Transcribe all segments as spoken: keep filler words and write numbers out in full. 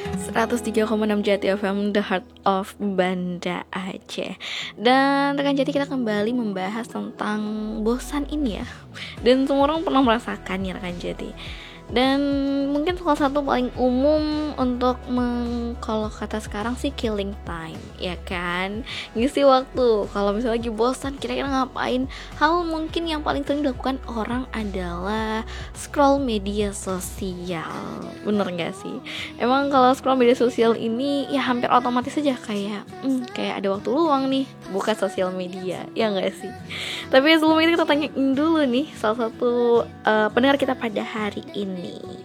seratus tiga koma enam Jati F M, The Heart of Banda Aceh. Dan rekan Jati, kita kembali membahas tentang bosan ini ya. Dan semua orang pernah merasakan ya rekan Jati. Dan mungkin salah satu paling umum untuk meng, kalau kata sekarang sih killing time, ya kan, ngisi waktu. Kalau misalnya lagi bosan, kira-kira ngapain? Hal mungkin yang paling sering dilakukan orang adalah scroll media sosial. Bener gak sih? Emang kalau scroll media sosial ini ya hampir otomatis aja kayak hmm, kayak ada waktu luang nih buka sosial media, ya gak sih? Tapi sebelum itu kita tanyain dulu nih salah satu uh, pendengar kita pada hari ini.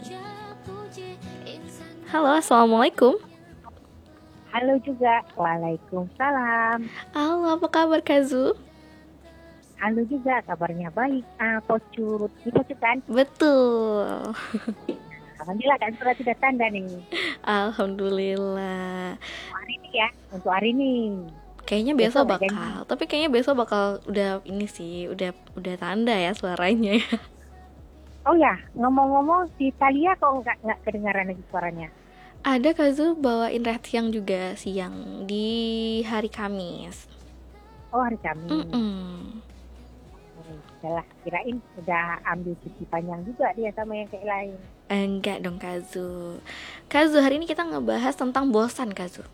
Halo, assalamualaikum. Halo juga, waalaikumsalam. Halo, apa kabar Kazu? Halo juga, kabarnya baik. Ah, Pocut, ini Pocut kan? Betul. Alhamdulillah kan sudah sudah tanda nih. Alhamdulillah. Untuk hari ini ya, untuk hari ini. Kayaknya besok, besok bakal, kan? Tapi kayaknya besok bakal udah ini sih, udah udah tanda ya suaranya ya. Oh ya, ngomong-ngomong si Talia kok nggak nggak kedengaran lagi suaranya? Ada Kazu bawain red siang juga siang di hari Kamis. Oh hari Kamis. Mm-mm. Udah kirain udah ambil cuti panjang juga dia sama yang kayak lain. Enggak dong Kazu. Kazu, hari ini kita ngebahas tentang bosan Kazu.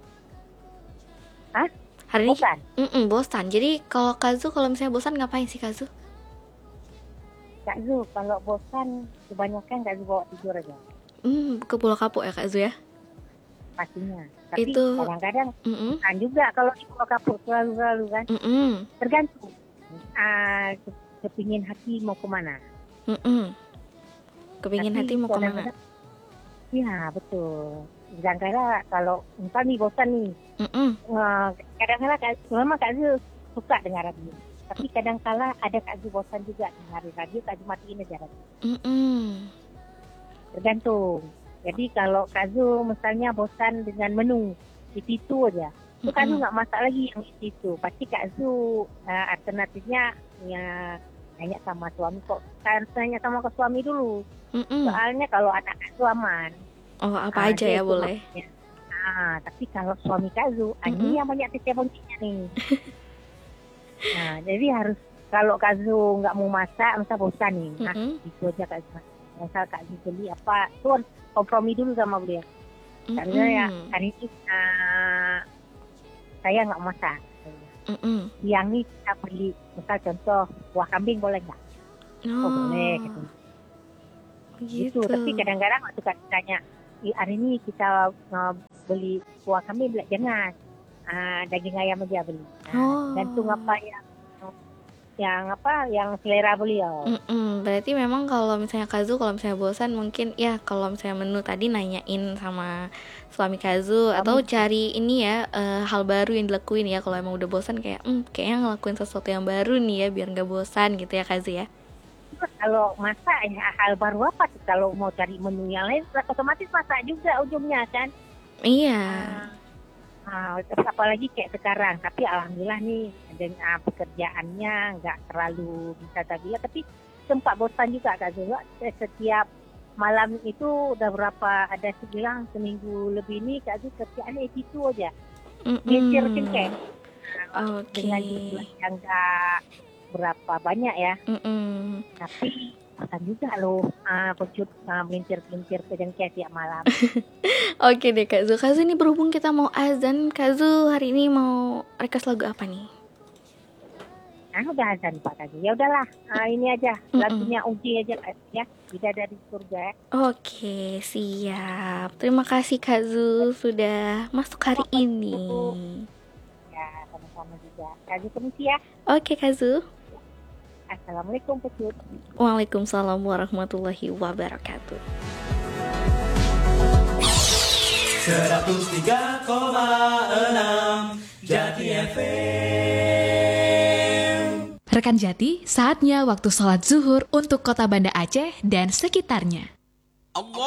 Hah? Hari bosan? ini mm bosan. Jadi kalau Kazu kalau misalnya bosan ngapain sih Kazu? Kak Zu, kalau bosan kebanyakan Kak Zu bawa tidur aja. Hmm, ke Pulau Kapuk ya Kak Zu ya? Pastinya. Tapi itu kadang-kadang kan juga kalau di Pulau Kapuk selalu-selalu kan. Mm-mm. Tergantung. Uh, kepingin hati mau kemana? Mm-mm. Kepingin Tapi hati mau kemana? Iya betul. Kadang-kadang kalau misal nih bosan nih, uh, kadang-kadang memang Kak Zu suka dengar radio. Tapi kadang-kala ada Kak Zu bosan juga dengar radio, Kak Zu matiin aja radio. Mm-mm. Tergantung. Jadi kalau Kak Zu misalnya bosan dengan menu di situ aja, itu Kak Zu nggak masak lagi yang di situ. Pasti Kak Zu uh, alternatifnya ya tanya sama suami kok. Tanya sama ke suami dulu. Mm-mm. Soalnya kalau anak Kak Zu aman. Oh apa uh, aja ya boleh. Nah, tapi kalau suami Kak Zu, ini yang banyak titik-titiknya nih. Nah, jadi harus kalau Kak Zu nggak mau masak, misal bosan nih, nah mm-hmm. itu aja Kak Zu. Misal Kak Zu beli apa, tuh kompromi dulu sama beliau. Mm-hmm. Karena ya hari ini uh, saya nggak masak. Mm-hmm. Yang ini kita beli, misal contoh buah kambing boleh nggak? Oh, oh boleh gitu. Gitu. Gitu. Tapi kadang-kadang waktu Kak tanya, hari ini kita uh, beli buah kambing, jangan. Uh, daging ayam aja beli. Nah, oh. Gantung apa yang yang apa yang selera beliau. Mm-mm. Berarti memang kalau misalnya Kazu kalau misalnya bosan mungkin ya kalau misalnya menu tadi nanyain sama suami Kazu Kami. Atau cari ini ya uh, hal baru yang dilakuin ya kalau emang udah bosan kayak hmm, kayaknya ngelakuin sesuatu yang baru nih ya biar nggak bosan gitu ya Kazu ya. Kalau masak ya hal baru apa sih kalau mau cari menu yang lain otomatis masak juga ujungnya kan. Iya. Uh, Nah, apalagi kayak sekarang, tapi alhamdulillah nih dengan pekerjaannya nggak terlalu bisa terbilang, tapi sempat bosan juga Kak Zu. Setiap malam itu udah berapa ada sebilang seminggu lebih ini Kak Zu kerjaannya itu aja, ngecer cengkeh nah, okay. Dengan jumlah yang nggak berapa banyak ya, Mm-mm. tapi bosan juga loh, uh, pecut uh, melintir-melintir ke jengkeh tiap malam. Oke deh Kak Zu. Kak Zu ini berhubung kita mau azan, Kak Zu hari ini mau request lagu apa nih? Ah udah azan Pak Kak Zu. Ya udahlah, uh, ini aja Mm-mm. lagunya Uji aja ya, Bidadari Surga. Oke siap. Terima kasih Kak Zu sudah masuk hari oh, ini. Ya sama-sama juga. Kak Zu permisi ya. Oke Kak Zu. Assalamualaikum Putut. Waalaikumsalam warahmatullahi wabarakatuh. seratus tiga koma enam Jati F M. Rekan Jati, saatnya waktu sholat zuhur untuk kota Banda Aceh dan sekitarnya. Allah.